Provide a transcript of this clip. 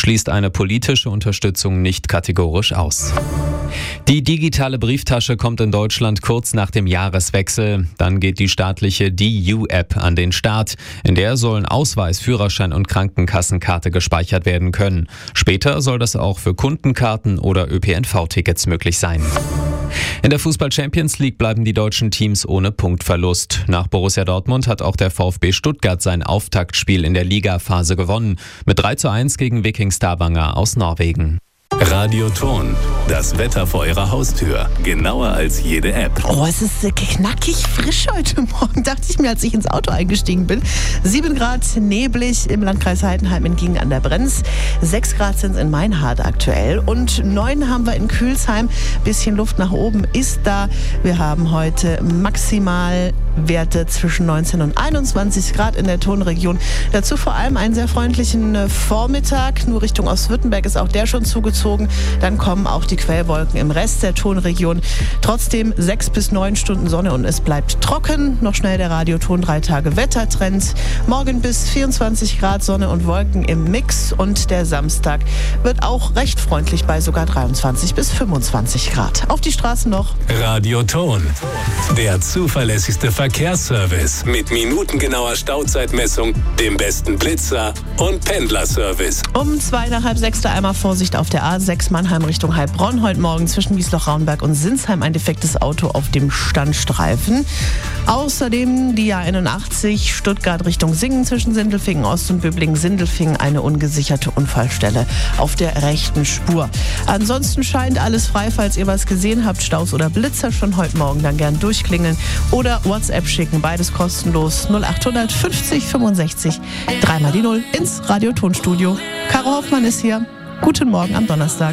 schließt eine politische Unterstützung nicht kategorisch aus. Die digitale Brieftasche kommt in Deutschland kurz nach dem Jahreswechsel. Dann geht die staatliche DU-App an den Start. In der sollen Ausweis, Führerschein und Krankenkassenkarte gespeichert werden können. Später soll das auch für Kundenkarten oder ÖPNV-Tickets möglich sein. In der Fußball-Champions League bleiben die deutschen Teams ohne Punktverlust. Nach Borussia Dortmund hat auch der VfB Stuttgart sein Auftaktspiel in der Ligaphase gewonnen. Mit 3:1 gegen Viking Stavanger aus Norwegen. Radioton, das Wetter vor Ihrer Haustür. Genauer als jede App. Oh, es ist knackig frisch heute Morgen, dachte ich mir, als ich ins Auto eingestiegen bin. 7 Grad neblig im Landkreis Heidenheim in Giengen an der Brenz. 6 Grad sind es in Meinhard aktuell. Und 9 haben wir in Kühlsheim. Bisschen Luft nach oben ist da. Wir haben heute Maximalwerte zwischen 19 und 21 Grad in der Tonregion. Dazu vor allem einen sehr freundlichen Vormittag. Nur Richtung Ostwürttemberg ist auch der schon zugezogen. Dann kommen auch die Quellwolken im Rest der Tonregion. Trotzdem 6 bis 9 Stunden Sonne und es bleibt trocken. Noch schnell der Radioton 3 Tage Wettertrend. Morgen bis 24 Grad Sonne und Wolken im Mix. Und der Samstag wird auch recht freundlich bei sogar 23 bis 25 Grad. Auf die Straßen noch. Radioton, der zuverlässigste Verkehrsservice mit minutengenauer Stauzeitmessung, dem besten Blitzer und Pendlerservice. Um 5 nach halb 6 einmal Vorsicht auf der A6 Mannheim Richtung Heilbronn. Heute Morgen zwischen Wiesloch-Raunberg und Sinsheim ein defektes Auto auf dem Standstreifen. Außerdem die A81 Stuttgart Richtung Singen zwischen Sindelfingen Ost und Böblingen-Sindelfingen eine ungesicherte Unfallstelle auf der rechten Spur. Ansonsten scheint alles frei, falls ihr was gesehen habt, Staus oder Blitzer schon heute Morgen, dann gern durchklingeln oder WhatsApp schicken, beides kostenlos 0800 50 65 3 mal die 0 ins Radiotonstudio. Caro Hoffmann ist hier. Guten Morgen am Donnerstag.